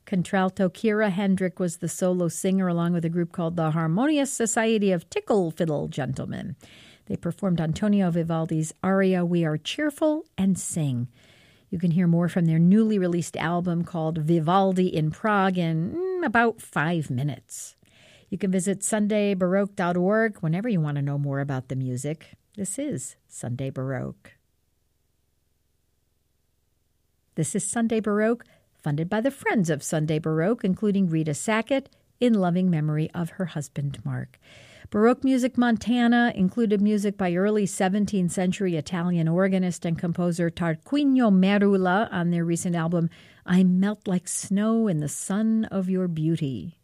Contralto Kira Hendrick was the solo singer along with a group called the Harmonious Society of Tickle Fiddle Gentlemen. They performed Antonio Vivaldi's aria We Are Cheerful and Sing. You can hear more from their newly released album called Vivaldi in Prague in about 5 minutes. You can visit SundayBaroque.org whenever you want to know more about the music. This is Sunday Baroque. This is Sunday Baroque, funded by the Friends of Sunday Baroque, including Rita Sackett, in loving memory of her husband, Mark. Baroque Music Montana included music by early 17th century Italian organist and composer Tarquinio Merula on their recent album, I Melt Like Snow in the Sun of Your Beauty.